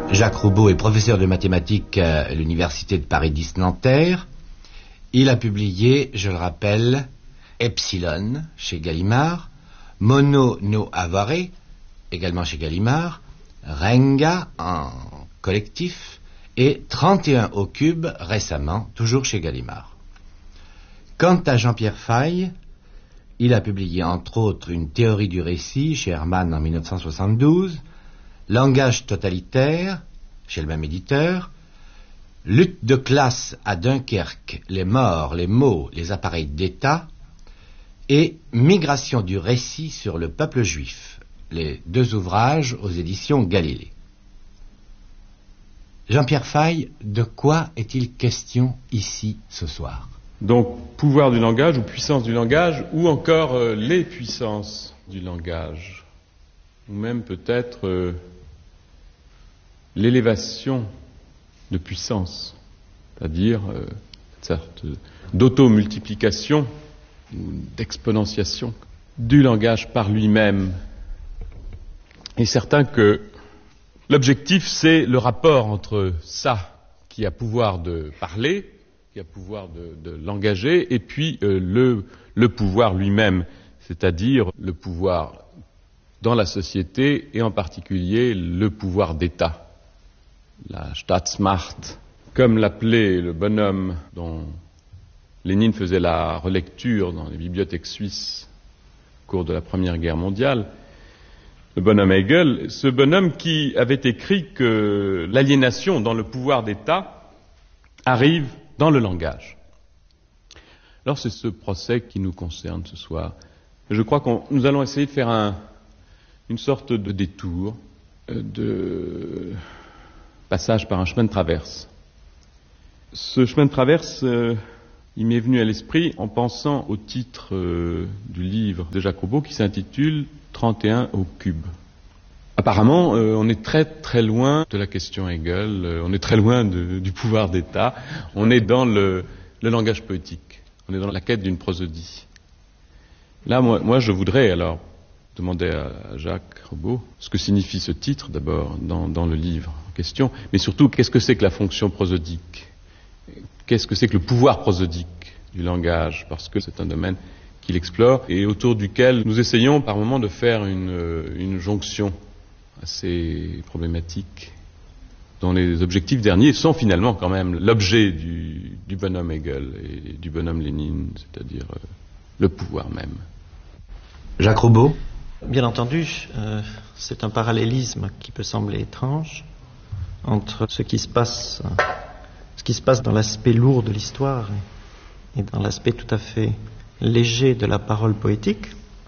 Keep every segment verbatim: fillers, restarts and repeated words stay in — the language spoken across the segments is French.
Jacques Roubaud est professeur de mathématiques à l'université de Paris dix Nanterre. Il a publié, je le rappelle, Epsilon chez Gallimard, Mono no Avare, également chez Gallimard, Renga en collectif et trente et un au cube récemment, toujours chez Gallimard. Quant à Jean-Pierre Faye, il a publié entre autres une théorie du récit chez Hermann en mille neuf cent soixante-douze, Langage totalitaire chez le même éditeur, Lutte de classe à Dunkerque, les morts, les mots, les appareils d'État, et Migration du récit sur le peuple juif, les deux ouvrages aux éditions Galilée. Jean-Pierre Faye, de quoi est-il question ici ce soir? Donc, pouvoir du langage ou puissance du langage, ou encore euh, les puissances du langage, ou même peut-être euh, l'élévation de puissance, c'est-à-dire euh, une sorte d'automultiplication ou d'exponentiation du langage par lui-même. Il est certain que l'objectif, c'est le rapport entre ça qui a pouvoir de parler, qui a pouvoir de, de l'engager, et puis euh, le, le pouvoir lui-même, c'est-à-dire le pouvoir dans la société, et en particulier le pouvoir d'État, la Staatsmacht, comme l'appelait le bonhomme dont Lénine faisait la relecture dans les bibliothèques suisses au cours de la Première Guerre mondiale, le bonhomme Hegel, ce bonhomme qui avait écrit que l'aliénation dans le pouvoir d'État arrive dans le langage. Alors c'est ce procès qui nous concerne ce soir. Je crois que nous allons essayer de faire un, une sorte de détour, de passage par un chemin de traverse. Ce chemin de traverse, euh, il m'est venu à l'esprit en pensant au titre euh, du livre de Jacques Roubaud qui s'intitule trente et un au cube. Apparemment, euh, on est très très loin de la question Hegel, euh, on est très loin de, du pouvoir d'État, on est dans le, le langage poétique, on est dans la quête d'une prosodie. Là, moi, moi je voudrais alors demander à Jacques Roubaud ce que signifie ce titre d'abord dans, dans le livre en question, mais surtout qu'est-ce que c'est que la fonction prosodique, qu'est-ce que c'est que le pouvoir prosodique du langage, parce que c'est un domaine qu'il explore et autour duquel nous essayons par moments de faire une, une jonction assez problématique, dont les objectifs derniers sont finalement quand même l'objet du, du bonhomme Hegel et du bonhomme Lénine, c'est-à-dire euh, le pouvoir même. Jacques Roubaud. Bien entendu, euh, c'est un parallélisme qui peut sembler étrange entre ce qui se passe, ce qui se passe dans l'aspect lourd de l'histoire et dans l'aspect tout à fait léger de la parole poétique.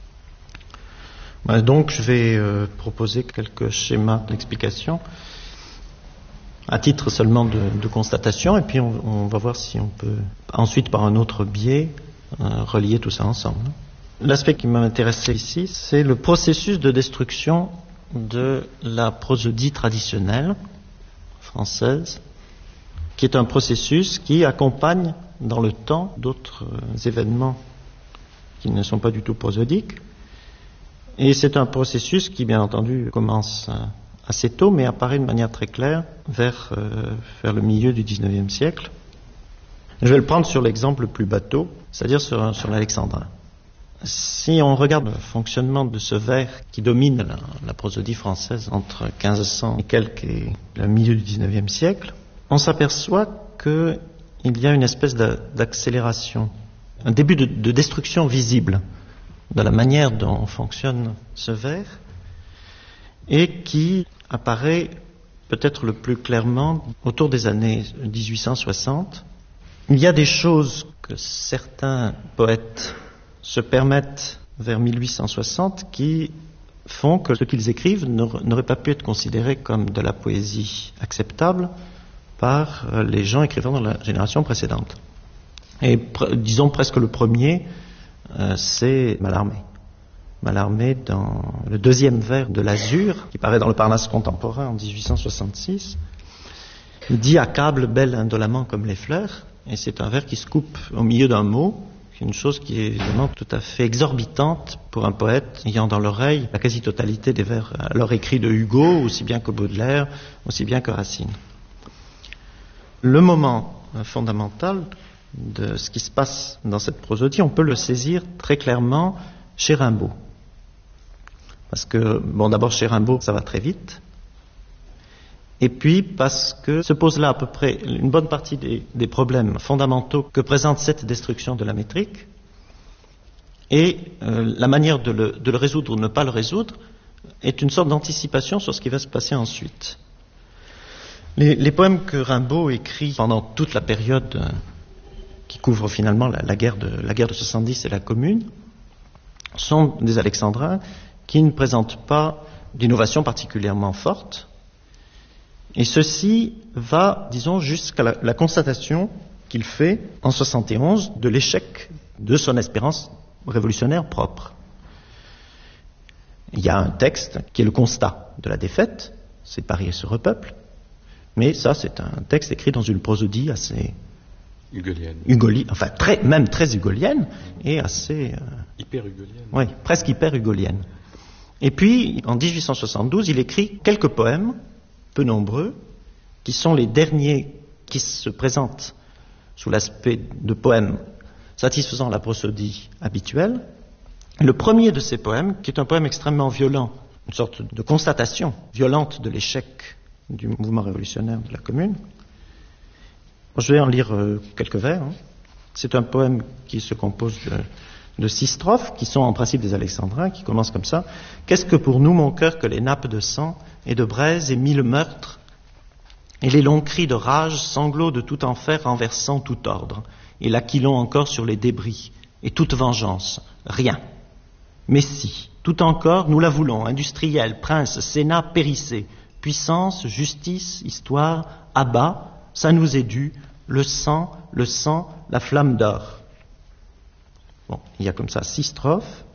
Donc je vais euh, proposer quelques schémas d'explication à titre seulement de, de constatation, et puis on, on va voir si on peut ensuite par un autre biais euh, relier tout ça ensemble. L'aspect qui m'a intéressé ici, c'est le processus de destruction de la prosodie traditionnelle française, qui est un processus qui accompagne dans le temps d'autres euh, événements qui ne sont pas du tout prosodiques. Et c'est un processus qui, bien entendu, commence assez tôt, mais apparaît de manière très claire vers, euh, vers le milieu du dix-neuvième siècle. Je vais le prendre sur l'exemple le plus bateau, c'est-à-dire sur, sur l'alexandrin. Si on regarde le fonctionnement de ce vers qui domine la, la prosodie française entre quinze cents et quelques et le milieu du dix-neuvième siècle, on s'aperçoit qu'il y a une espèce d'accélération, un début de, de destruction visible de la manière dont fonctionne ce vers, et qui apparaît peut-être le plus clairement autour des années dix-huit cent soixante. Il y a des choses que certains poètes se permettent vers mille huit cent soixante qui font que ce qu'ils écrivent n'aurait pas pu être considéré comme de la poésie acceptable par les gens écrivant dans la génération précédente. Et pr- disons presque le premier, Euh, c'est Mallarmé. Mallarmé dans le deuxième vers de l'Azur, qui paraît dans le Parnasse contemporain en dix-huit cent soixante-six, il dit « Accable, belle indolemment comme les fleurs », et c'est un vers qui se coupe au milieu d'un mot, une chose qui est évidemment tout à fait exorbitante pour un poète ayant dans l'oreille la quasi-totalité des vers alors écrits de Hugo, aussi bien que Baudelaire, aussi bien que Racine. Le moment fondamental de ce qui se passe dans cette prosodie, on peut le saisir très clairement chez Rimbaud. Parce que, bon, d'abord chez Rimbaud, ça va très vite. Et puis parce que se pose là à peu près une bonne partie des, des problèmes fondamentaux que présente cette destruction de la métrique. Et euh, la manière de le, de le résoudre ou de ne pas le résoudre est une sorte d'anticipation sur ce qui va se passer ensuite. Les, les poèmes que Rimbaud écrit pendant toute la période euh, qui couvre finalement la, la, guerre de, la guerre de soixante-dix et la Commune sont des alexandrins qui ne présentent pas d'innovation particulièrement forte. Et ceci va, disons, jusqu'à la, la constatation qu'il fait en soixante et onze de l'échec de son espérance révolutionnaire propre. Il y a un texte qui est le constat de la défaite, c'est Paris et se repeuple, mais ça c'est un texte écrit dans une prosodie assez hugolienne, hugoli, enfin très, même très hugolienne et assez... Euh, hyper hugolienne. Oui, presque hyper hugolienne. Et puis, en dix-huit cent soixante-douze, il écrit quelques poèmes, peu nombreux, qui sont les derniers qui se présentent sous l'aspect de poèmes satisfaisant la prosodie habituelle. Le premier de ces poèmes, qui est un poème extrêmement violent, une sorte de constatation violente de l'échec du mouvement révolutionnaire de la Commune. Je vais en lire euh, quelques vers. Hein. C'est un poème qui se compose de, de six strophes, qui sont en principe des alexandrins, qui commencent comme ça. « Qu'est-ce que pour nous, mon cœur, que les nappes de sang et de braise et mille meurtres, et les longs cris de rage, sanglots de tout enfer renversant tout ordre, et l'aquilon encore sur les débris, et toute vengeance, rien. Mais si, tout encore, nous la voulons, industriel, prince, sénat, périssé, puissance, justice, histoire, abat, ça nous est dû, le sang, le sang, la flamme d'or. » Bon, il y a comme ça six strophes.